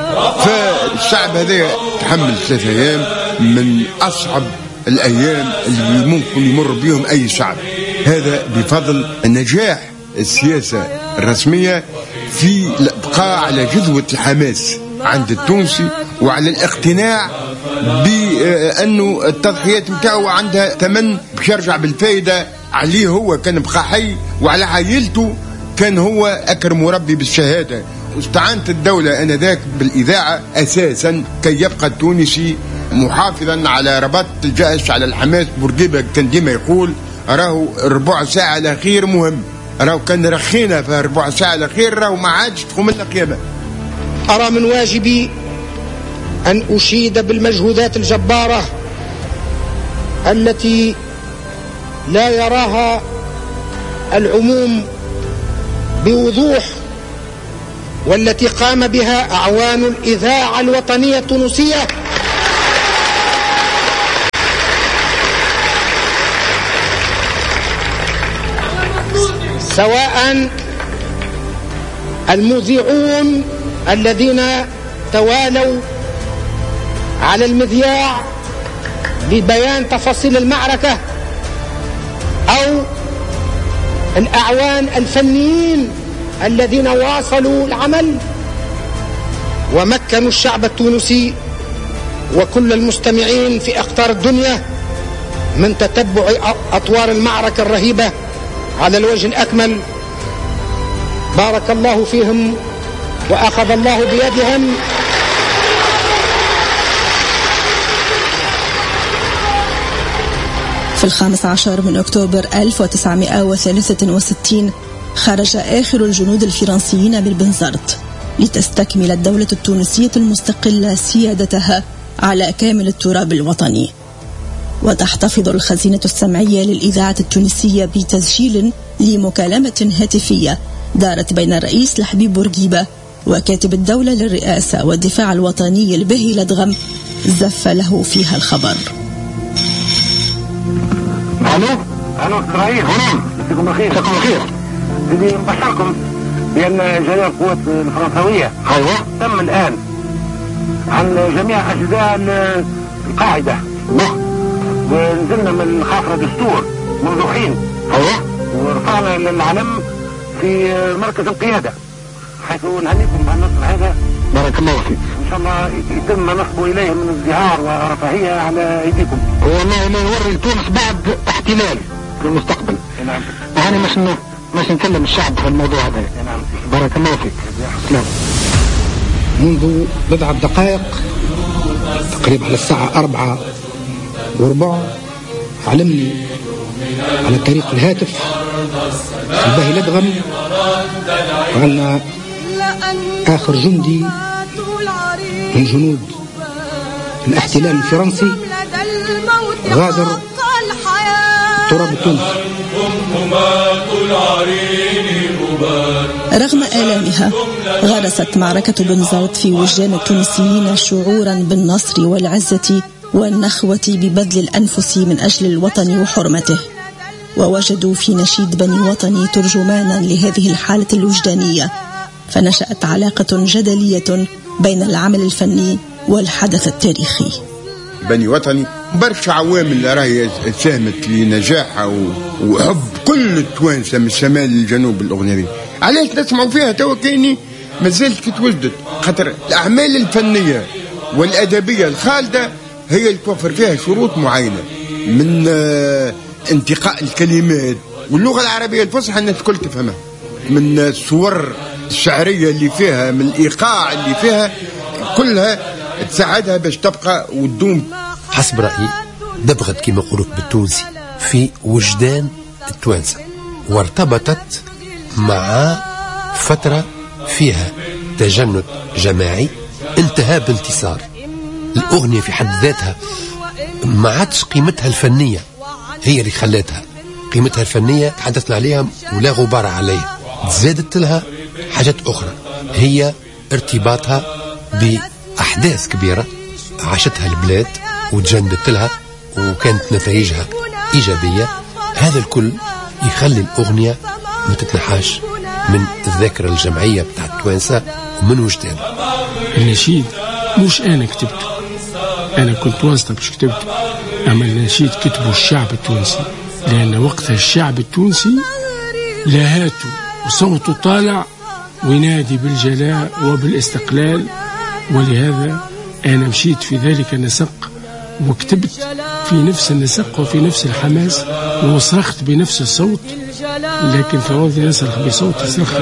فالشعب هذا تحمل 3 أيام من أصعب الأيام اللي ممكن يمر بهم أي شعب. هذا بفضل نجاح السياسة الرسمية في الإبقاء على جذوة الحماس عند التونسي، وعلى الاقتناع بأنه التضحيات متاعه عندها ثمن باش يرجع بالفائدة عليه. هو كان بقى حي وعلى عائلته كان هو أكرم مربي بالشهادة. استعانت الدولة آنذاك بالإذاعة أساسا كي يبقى التونسي محافظا على رباط الجأش على الحماس. بورقيبة كان ديما يقول راهو ربع ساعة الأخير مهم، راهو كان رخينا في ربع ساعة الأخير راهو ما عادش تقوم لنا قيامة. أرى من واجبي أن أشيد بالمجهودات الجبارة التي لا يراها العموم بوضوح، والتي قام بها أعوان الإذاعة الوطنية التونسية سواء المذيعون الذين توالوا على المذياع ببيان تفاصيل المعركة، أو الأعوان الفنيين الذين واصلوا العمل ومكنوا الشعب التونسي وكل المستمعين في أقطار الدنيا من تتبع أطوار المعركة الرهيبة على الوجه الأكمل. بارك الله فيهم وأخذ الله بيدهم. في 15 من أكتوبر 1963 خرج آخر الجنود الفرنسيين من بنزرت لتستكمل الدولة التونسية المستقلة سيادتها على كامل التراب الوطني. وتحتفظ الخزينة السمعية للإذاعة التونسية بتسجيل لمكالمة هاتفية دارت بين الرئيس لحبيب بورقيبة وكاتب الدولة للرئاسة والدفاع الوطني البهي لدغم زف له فيها الخبر. الو اسرائيل، مساكم الخير. مساكم الخير. بدي نبشركم بان جميع القوات الفرنسويه تم الان عن جميع اجزاء القاعده، ونزلنا من خافرة دستور منذ حين، ورفعنا العلم في مركز القياده، حيث نهنيكم بالنصر هذا. بارك الله فيك. ان شاء الله يتم نصبه اليه من ازدهار ورفاهيه على ايديكم. هو ما يوري تونس بعد احتلال في المستقبل. نعم. يعني مش نكلم الشعب في الموضوع هذا. نعم. بارك الله فيك. سلام. منذ بضعة دقائق تقريبا على الساعة 4:15 علمني على طريق الهاتف الباهي لدغم وأن آخر جندي من جنود الاحتلال الفرنسي غادر تراب تونس. رغم آلامها غرست معركة بنزرت في وجدان التونسيين شعورا بالنصر والعزة والنخوة ببذل الأنفس من أجل الوطن وحرمته، ووجدوا في نشيد بني وطني ترجمانا لهذه الحالة الوجدانية، فنشأت علاقة جدلية بين العمل الفني والحدث التاريخي. بني وطني برشا عوامل راهي ساهمت لنجاحها وحب كل التوانسه من الشمال للجنوب الاغنيه دي. علاش نسمعوا فيها توا كاني مازالت كي توجدت؟ خاطر الاعمال الفنيه والادبيه الخالده هي اللي توفر فيها شروط معينه من انتقاء الكلمات واللغه العربيه الفصحى الناس الكل تفهمها، من الصور الشعريه اللي فيها، من الايقاع اللي فيها، كلها تساعدها باش تبقى وتدوم. حسب رأيي دبغت كما يقولوا بالتونسي في وجدان التوانسة، وارتبطت مع فترة فيها تجند جماعي انتهى بانتصار. الأغنية في حد ذاتها ما عادش قيمتها الفنية هي اللي خلتها، قيمتها الفنية تحدثنا عليها ولا غبار عليها، زادت لها حاجات أخرى هي ارتباطها بأحداث كبيرة عاشتها البلاد وتجندت لها وكانت نتائجها إيجابية. هذا الكل يخلي الأغنية ما تتنحاش من الذاكرة الجمعية بتاعت توانسة ومن وجدانها. النشيد مش أنا كتبته، أنا كنت واسطة باش كتبته، أما النشيد كتبه الشعب التونسي، لأن وقتها الشعب التونسي لهاته وصوته طالع وينادي بالجلاء وبالاستقلال. ولهذا أنا مشيت في ذلك النسق وكتبت في نفس النسق وفي نفس الحماس وصرخت بنفس الصوت، لكن فوضي يصرخ بصوت صرخ